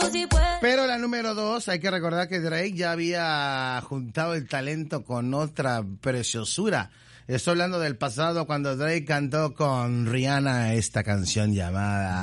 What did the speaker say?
Pero la número 2, hay que recordar que Drake ya había juntado el talento con otra preciosura. Estoy hablando del pasado cuando Drake cantó con Rihanna esta canción llamada